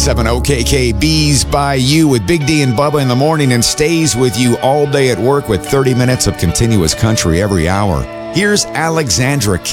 98.7 OKKB's by you with Big D and Bubba in the morning and stays with you all day at work with 30 minutes of continuous country every hour. Here's Alexandra King.